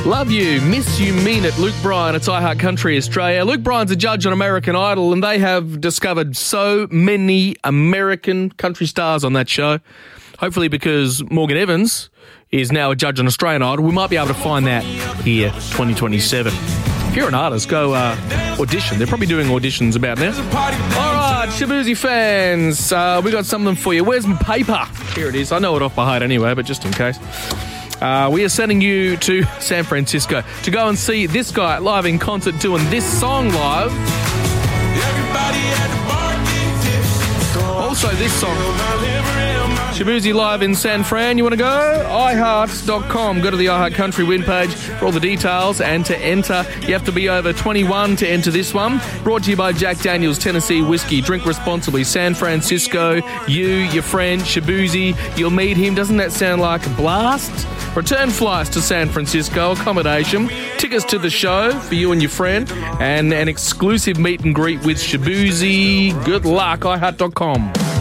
Love you, miss you, mean it. Luke Bryan, it's iHeart Country Australia. Luke Bryan's a judge on American Idol, and they have discovered so many American country stars on that show. Hopefully because Morgan Evans is now a judge on Australian Idol, we might be able to find that here 2027. If you're an artist, go audition. They're probably doing auditions about now. All right, Shaboozey fans, we got something for you. Where's my paper? Here it is. I know it off by heart anyway, but just in case. We are sending you to San Francisco to go and see this guy live in concert doing this song live. Also this song. Shaboozey live in San Fran. You want to go? iHeart.com. Go to the iHeart Country win page for all the details. And to enter, you have to be over 21 to enter this one. Brought to you by Jack Daniel's Tennessee Whiskey. Drink responsibly. San Francisco. You, your friend, Shaboozey. You'll meet him. Doesn't that sound like a blast? Return flights to San Francisco. Accommodation. Tickets to the show for you and your friend. And an exclusive meet and greet with Shaboozey. Good luck. iHeart.com.